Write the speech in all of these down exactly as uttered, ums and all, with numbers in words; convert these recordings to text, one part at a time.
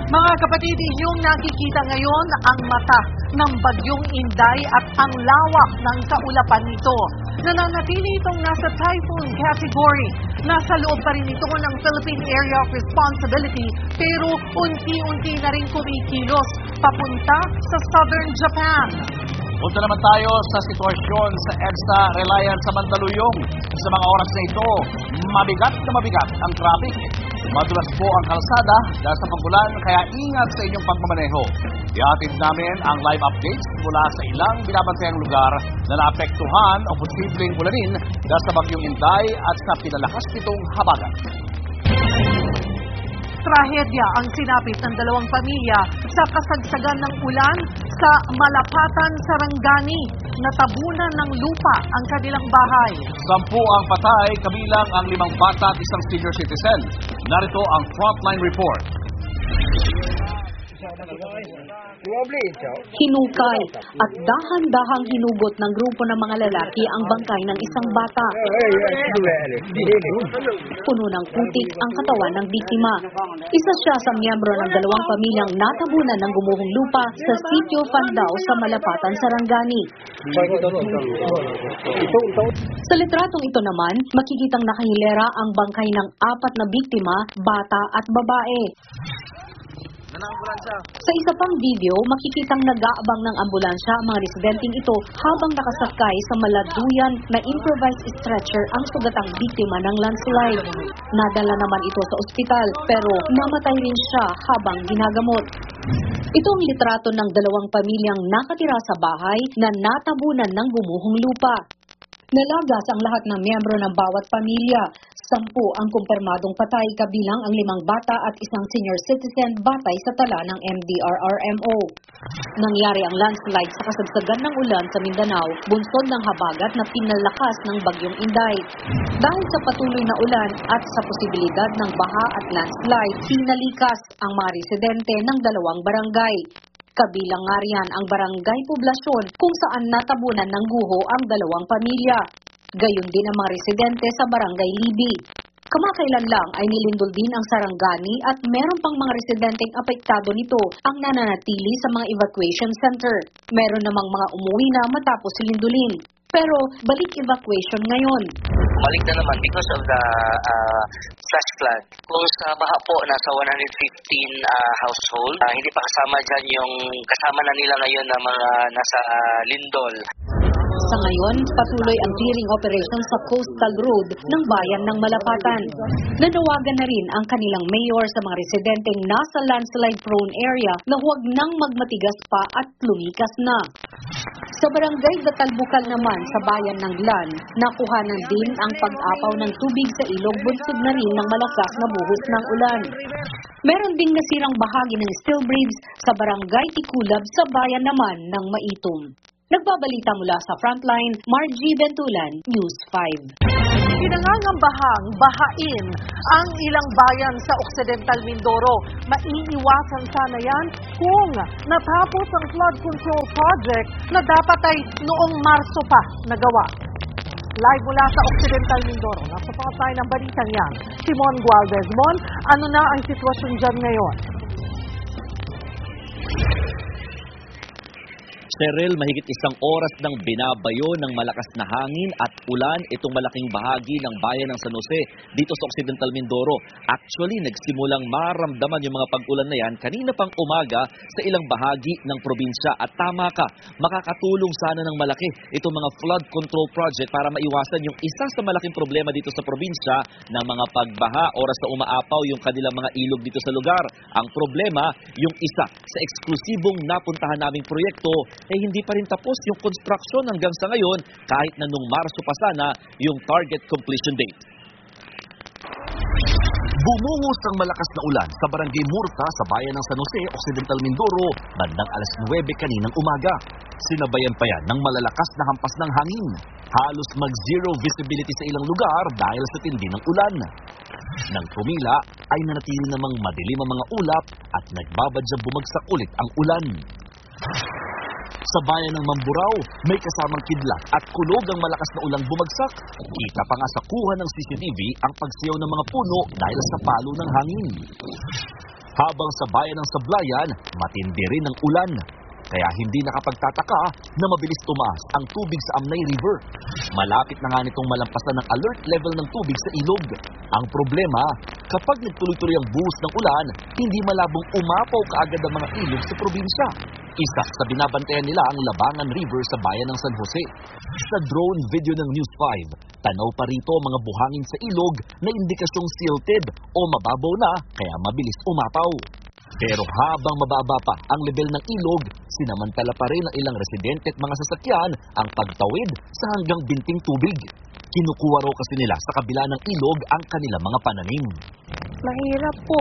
Mga kapatid, inyong nakikita ngayon ang mata ng bagyong Inday at ang lawak ng kaulapan nito. Nananatili itong nasa typhoon category. Nasa loob pa rin ito ng Philippine Area of Responsibility pero unti-unti na rin kumikilos papunta sa southern Japan. Punta naman tayo sa sitwasyon sa EDSA Reliance sa Mandaluyong. Sa mga oras na ito, mabigat na mabigat ang traffic. Madulas po ang kalsada dahil sa pagulan, kaya ingat sa inyong pagmamaneho. Ihatid namin ang live updates mula sa ilang binabantayang lugar na naapektuhan o posibleng ulanin dahil sa bagyong Inday at sa pinalakas nitong habagat. Trahedya ang sinapit ng dalawang pamilya sa kasagsagan ng ulan sa Malapatan, Sarangani. Natabunan ng lupa ang kanilang bahay. Sampu ang patay, kabilang ang limang bata at isang senior citizen. Narito ang frontline report. Hinukay at dahan-dahang hinugot ng grupo ng mga lalaki ang bangkay ng isang bata. Puno ng putik ang katawan ng biktima. Isa siya sa miyembro ng dalawang pamilyang natabunan ng gumuhong lupa sa Sitio Fandao sa Malapatan, Sarangani. Sa litratong ito naman, makikitang nakahilera ang bangkay ng apat na biktima, bata at babae. Sa isa pang video, makikitang nag-aabang ng ambulansya ang mga residenteng ito habang nakasakay sa maladuyan na improvised stretcher ang sugatang biktima ng landslide. Nadala naman ito sa ospital pero namatay rin siya habang ginagamot. Ito ang litrato ng dalawang pamilyang nakatira sa bahay na natabunan ng gumuhong lupa. Nalagas ang lahat ng miyembro ng bawat pamilya. Sampu ang kumpirmadong patay, kabilang ang limang bata at isang senior citizen batay sa tala ng M D R R M O. Nangyari ang landslide sa kasagsagan ng ulan sa Mindanao, bunsod ng habagat na pinalakas ng bagyong Inday. Dahil sa patuloy na ulan at sa posibilidad ng baha at landslide, pinalikas ang mga residente ng dalawang barangay. Kabilang nga riyan ang barangay poblasyon kung saan natabunan ng guho ang dalawang pamilya. Gayon din ang mga residente sa barangay Libi. Kamakailan lang ay nilindol din ang Sarangani at meron pang mga residenteng apektado nito ang nananatili sa mga evacuation center. Meron namang mga umuwi na matapos lindulin. Pero balik evacuation ngayon. Balik na naman because of the uh, flash flood. Kung sa baha po, nasa one hundred fifteen uh, household, uh, hindi pa kasama dyan yung kasama na nila ngayon na mga nasa uh, lindol. Sa ngayon, patuloy ang clearing operation sa coastal road ng bayan ng Malapatan. Nanawagan na rin ang kanilang mayor sa mga residenteng nasa landslide-prone area na huwag nang magmatigas pa at lumikas na. Sa barangay Datalbukal naman sa bayan ng Glan, nakuhanan din ang pag-apaw ng tubig sa ilog bunsod na rin ng malakas na buhos ng ulan. Meron ding nasirang bahagi ng steel bridge sa barangay Tikulab sa bayan naman ng Maitom. Nagbabalita mula sa Frontline, Margie Bentulan, News five. Pinangangambahang bahain ang ilang bayan sa Occidental Mindoro. Maiiwasan sana yan kung natapos ang flood control project na dapat ay noong Marso pa nagawa. Live mula sa Occidental Mindoro, nasa tayo ng balitang yan, Simon Gualdez. Mon, ano na ang sitwasyon dyan ngayon? Cheryl, mahigit isang oras nang binabayo ng malakas na hangin at ulan itong malaking bahagi ng bayan ng San Jose dito sa Occidental Mindoro. Actually, nagsimulang maramdaman yung mga pag-ulan na yan kanina pang umaga sa ilang bahagi ng probinsya. At tama ka, makakatulong sana ng malaki itong mga flood control project para maiwasan yung isa sa malaking problema dito sa probinsya ng mga pagbaha oras na umaapaw yung kanilang mga ilog dito sa lugar. Ang problema, yung isa sa eksklusibong napuntahan naming proyekto, eh hindi pa rin tapos yung construction hanggang sa ngayon kahit na nung Marso pa sana yung target completion date. Bumungos ang malakas na ulan sa barangay Murta sa bayan ng San Jose, Occidental Mindoro, bandang alas nuwebe kaninang umaga. Sinabayan pa yan ng malalakas na hampas ng hangin. Halos mag-zero visibility sa ilang lugar dahil sa tindi ng ulan. Nang tumila ay nanatili namang madilim ang mga ulap at nagbabadyang bumagsak ulit ang ulan. Sa bayan ng Mamburao, may kasamang kidlat at kulog ang malakas na ulang bumagsak. Kita pa nga sa kuha ng C C T V ang pagsiyaw ng mga puno dahil sa palo ng hangin. Habang sa bayan ng Sablayan, matindi rin ang ulan. Kaya hindi nakapagtataka na mabilis tumaas ang tubig sa Amnay River. Malapit na nga nitong malampasan ng alert level ng tubig sa ilog. Ang problema, kapag nagtuloy-tuloy ang buhos ng ulan, hindi malabong umapaw kaagad ang mga ilog sa probinsya. Isa sa binabantayan nila ang Labangan River sa bayan ng San Jose. Sa drone video ng News five, tanaw pa rito mga buhangin sa ilog na indikasyong silted o mababaw na kaya mabilis umapaw. Pero habang mababa pa ang level ng ilog, sinamantala pa rin ng ilang residente at mga sasakyan ang pagtawid sa hanggang binting tubig. Kinukuha raw kasi nila sa kabila ng ilog ang kanilang mga pananim. Mahirap po.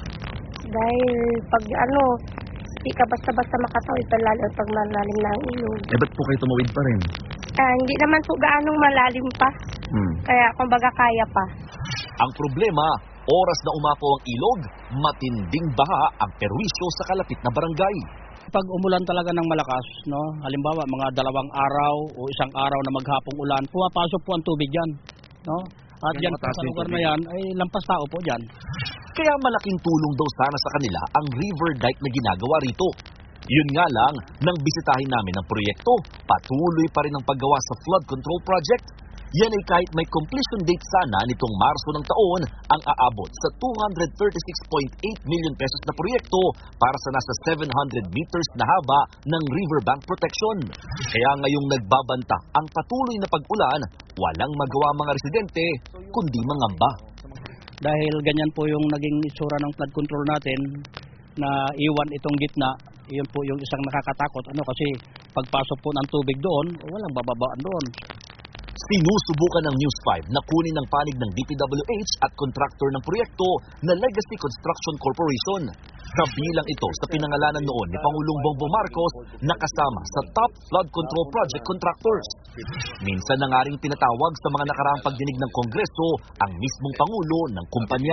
Dahil pag ano, hindi ka basta-basta makatawid lalo pag malalim na ang ilog. Eh ba't po kayo tumawid pa rin? Ah, hindi naman po gaanong malalim pa. Hmm. Kaya kumbaga kaya pa. Ang problema, oras na umapaw ang ilog, matinding baha ang perwisyo sa kalapit na barangay. Pag umulan talaga ng malakas, no, halimbawa mga dalawang araw o isang araw na maghapong ulan, pumapasok po ang tubig diyan, no? At diyan sa lugar na yan ay lampas tao po diyan. Kaya malaking tulong daw sana sa kanila ang river dike na ginagawa rito. Yun nga lang, nang bisitahin namin ang proyekto, patuloy pa rin ang paggawa sa flood control project. Yan ay kahit may completion date sana nitong Marso ng taon ang aabot sa two hundred thirty-six point eight million pesos na proyekto para sa nasa seven hundred meters na haba ng riverbank protection. Kaya ngayong nagbabanta ang patuloy na pag-ulan, walang magawa ang mga residente kundi mangamba. Dahil ganyan po yung naging itsura ng flood control natin na iwan itong gitna, yun po yung isang nakakatakot. Ano kasi pagpasok po ng tubig doon, walang bababaan doon. Sinusubukan ng News five na kunin ang panig ng D P W H at kontraktor ng proyekto na Legacy Construction Corporation. Kabilang ito sa pinangalanan noon ni Pangulong Bongbong Marcos na kasama sa top flood control project contractors. Minsan na nga ring tinatawag sa mga nakaraang pagdinig ng Kongreso ang mismong Pangulo ng kumpanya.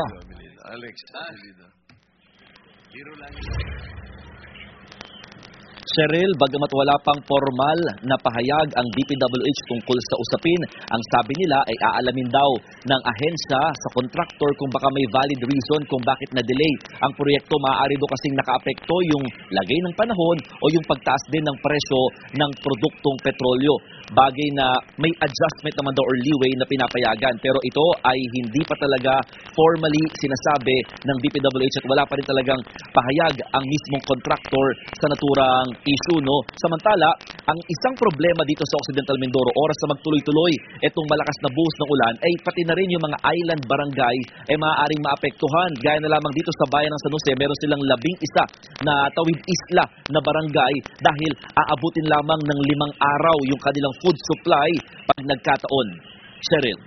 Cheryl, bagamat wala pang formal na pahayag ang D P W H tungkol sa usapin, ang sabi nila ay aalamin daw ng ahensya sa kontraktor kung baka may valid reason kung bakit na-delay ang proyekto. Maaari do kasing nakaapekto yung lagay ng panahon o yung pagtaas din ng presyo ng produktong petrolyo. Bagay na may adjustment naman daw or leeway na pinapayagan. Pero ito ay hindi pa talaga formally sinasabi ng D P W H at wala pa rin talagang pahayag ang mismong kontraktor sa naturang issue, no? Samantala, ang isang problema dito sa Occidental Mindoro, oras na magtuloy-tuloy itong malakas na buhos ng ulan, ay pati na rin yung mga island barangay ay maaaring maapektuhan. Gaya na lamang dito sa bayan ng San Jose, meron silang labing isa na tawid isla na barangay dahil aabutin lamang ng limang araw yung kanilang food supply pag nagkataon. Cheryl.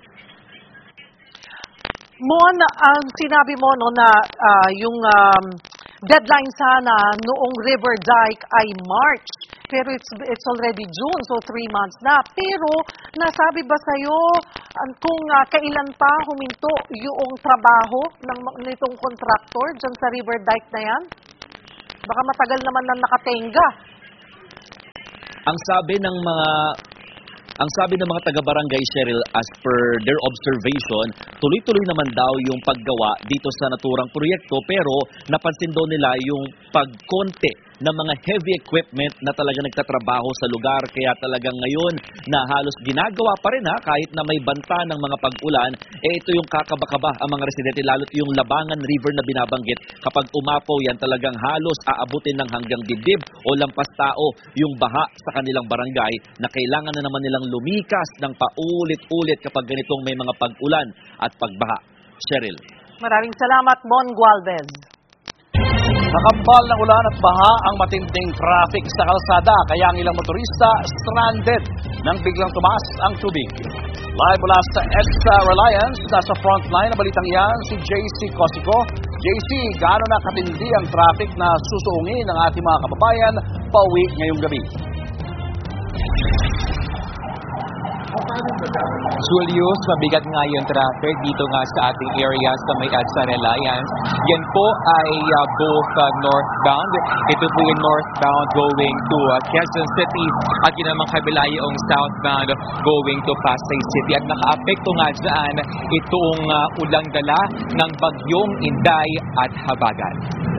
Mon, ang sinabi mo no na uh, yung um, deadline sana noong River Dike ay March. Pero it's, it's already June, so three months na. Pero nasabi ba sa'yo uh, kung uh, kailan pa huminto yung trabaho ng nitong contractor dyan sa River Dike na yan? Baka matagal naman na nakatenga. Ang sabi ng mga Ang sabi ng mga taga-barangay, Cheryl, as per their observation, tuloy-tuloy naman daw yung paggawa dito sa naturang proyekto, pero napansin daw nila yung pagkonti ng mga heavy equipment na talaga nagtatrabaho sa lugar. Kaya talagang ngayon na halos ginagawa pa rin ha, kahit na may banta ng mga pag-ulan, eh ito yung kakabakaba ang mga residente, lalo't yung Labangan River na binabanggit. Kapag umapaw yan, talagang halos aabutin ng hanggang dibdib o lampas tao yung baha sa kanilang barangay na kailangan na naman nilang lumikas ng paulit-ulit kapag ganitong may mga pag-ulan at pagbaha. Cheryl. Maraming salamat, Mon Gualvez. Nakambal ng ulan at baha ang matinding traffic sa kalsada, kaya ang ilang motorista stranded nang biglang tumaas ang tubig. Live mula sa EDSA Reliance, nasa frontline na balitang yan si J C Cosico. J C, gaano na katindi ang traffic na susuungin ng ating mga kababayan pauwi ngayong gabi? Julius, mabigat nga yung traffic dito nga sa ating area sa may EDSA Reliance. Yan po ay uh, both uh, northbound. Ito po yung northbound going to uh, Quezon City at yun namang kabila yung southbound going to Pasay City. At nakaapekto nga dyan itong uh, ulang dala ng bagyong Inday at Habagat.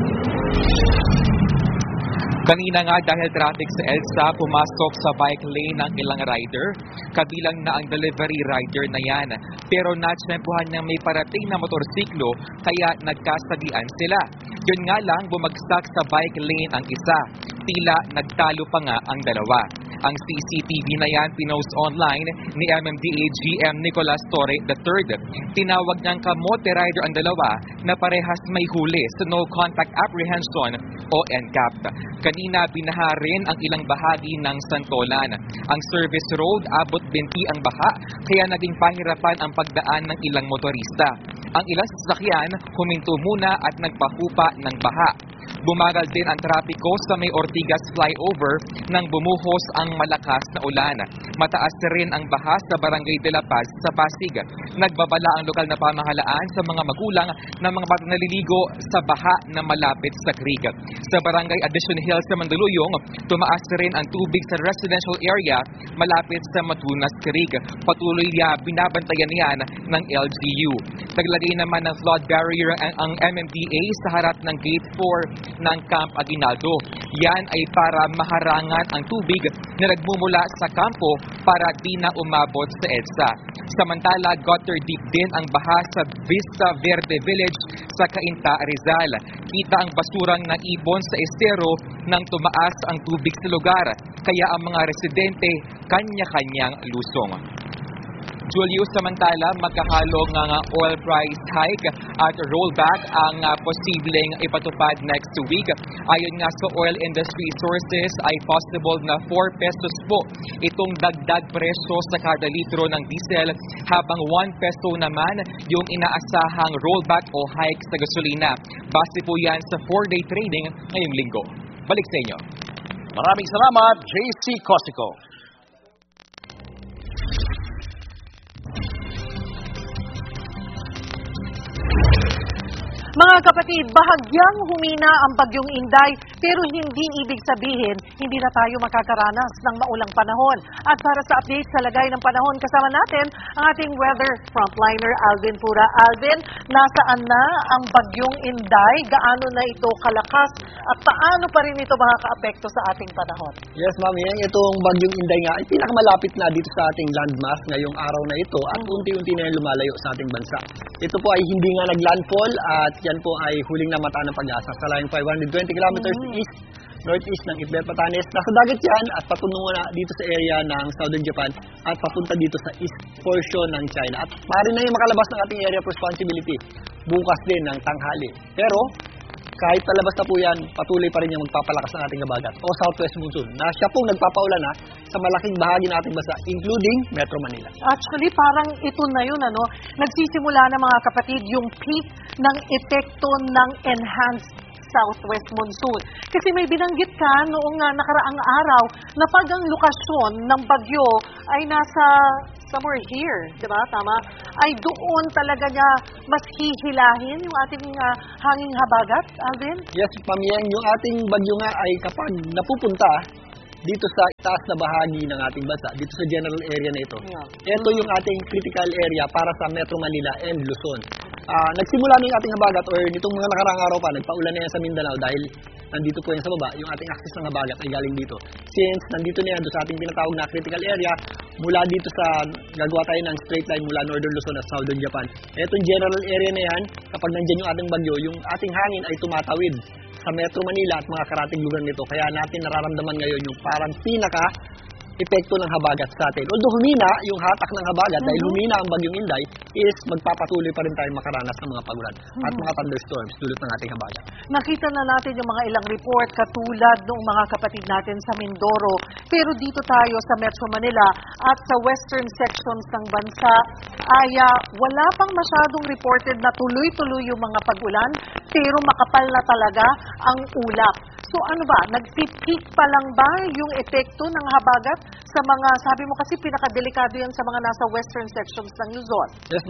Kanina nga dahil traffic sa EDSA, pumasok sa bike lane ng ilang rider, kabilang na ang delivery rider na yan. Pero natsyempuhan niyang may parating na motorsiklo, kaya nagkasagian sila. Yun nga lang, bumagsak sa bike lane ang isa. Tila nagtalo pa nga ang dalawa. Ang C C T V na yan pinost online ni M M D A G M Nicolas Torre the third. Tinawag niyang kamote rider ang dalawa na parehas may huli sa No Contact Apprehension o N C A P. Kanina binaha rin ang ilang bahagi ng Santolan. Ang service road abot binti ang baha kaya naging pahirapan ang pagdaan ng ilang motorista. Ang ilang sasakyan huminto muna at nagpahupa ng baha. Bumagal din ang trapiko sa may Ortigas flyover nang bumuhos ang malakas na ulan. Mataas rin ang baha sa Barangay de la Paz sa Pasig. Nagbabala ang lokal na pamahalaan sa mga magulang na mga batang naliligo sa baha na malapit sa creek. Sa Barangay Addition Hills sa Mandaluyong, tumaas rin ang tubig sa residential area malapit sa Matunas Creek. Patuloy niya binabantayan yan ng L G U. Naglagay naman ng flood barrier ang, ang M M D A sa harap ng Gate four ng Camp Aguinaldo. Yan ay para maharangan ang tubig na nagmumula sa kampo para di na umabot sa EDSA. Samantala, gutter deep din ang baha sa Vista Verde Village sa Cainta, Rizal. Kita ang basurang naibon sa estero nang tumaas ang tubig sa lugar. Kaya ang mga residente kanya-kanyang lusong. Julius, samantala, magkahalong ng uh, oil price hike at rollback ang uh, posibleng ipatupad next week. Ayon nga sa oil industry sources ay possible na four pesos po itong dagdag presyo sa kada litro ng diesel habang one peso naman yung inaasahang rollback o hike sa gasolina. Base po yan sa four-day trading ngayong linggo. Balik sa inyo. Maraming salamat, J C Cosico. Mga kapatid, bahagyang humina ang bagyong Inday pero hindi ibig sabihin hindi na tayo makakaranas ng maulang panahon. At para sa update sa lagay ng panahon, kasama natin ang ating weather frontliner Alvin Pura. Alvin, nasaan na ang bagyong Inday? Gaano na ito kalakas? At paano pa rin ito makakaapekto sa ating panahon? Yes, Ma'am Yang, itong bagyong Inday nga ay pinakamalapit na dito sa ating landmass ngayong araw na ito at unti-unti na yung lumalayo sa ating bansa. Ito po ay hindi nga naglandfall at yan po ay huling namataan ng pag-asa sa layong five hundred twenty kilometers mm-hmm. east, northeast ng Itbet, Batanes. Nasa dagat yan at patungo na dito sa area ng Southern Japan at papunta dito sa east portion ng China. At maaari na yung makalabas ng ating area of responsibility bukas din ng tanghali. Pero kahit palabas na po yan, patuloy pa rin yung magpapalakas ng ating habagat o southwest monsoon na siya pong nagpapaulan na sa malaking bahagi ng ating bansa, including Metro Manila. Actually, parang ito na yun, ano? Nagsisimula na mga kapatid yung peak ng epekto ng enhanced southwest monsoon. Kasi may binanggit ka noong uh, nakaraang araw na pag ang lokasyon ng bagyo ay nasa somewhere here, di ba? Tama? Ay doon talaga niya mas hihilahin yung ating uh, hanging habagat, Alvin? Yes, Ma'am Yang, yung ating bagyo nga ay kapag napupunta dito sa itaas na bahagi ng ating bansa, dito sa general area na ito. Yeah. Ito yung ating critical area para sa Metro Manila and Luzon. Uh, nagsimula na yung ating habagat or nitong mga nakarang araw pa, nagpaulan na yan sa Mindanao dahil nandito po yan sa baba, yung ating access ng habagat ay galing dito. Since nandito na yan doon sa ating tinatawag na critical area, mula dito sa, gagawa tayo ng straight line mula Northern Luzon at Southern Japan. Etong general area na yan, kapag nandyan yung ating bagyo, yung ating hangin ay tumatawid sa Metro Manila at mga karating lugar nito. Kaya natin nararamdaman ngayon yung parang pinaka epekto ng habagat sa atin. Although humina yung hatak ng habagat, mm-hmm. dahil humina ang bagyong Inday, is magpapatuloy pa rin tayo makaranas ng mga pagulan mm-hmm. at mga thunderstorms dulot ng ating habagat. Nakita na natin yung mga ilang report katulad ng mga kapatid natin sa Mindoro. Pero dito tayo sa Metro Manila at sa western sections ng bansa ay uh, wala pang masyadong reported na tuloy-tuloy yung mga pagulan, pero makapal na talaga ang ulap. So ano ba, nagpipeak pa lang ba yung epekto ng habagat sa mga, sabi mo kasi pinakadelikado yan sa mga nasa western sections ng Luzon? Yes,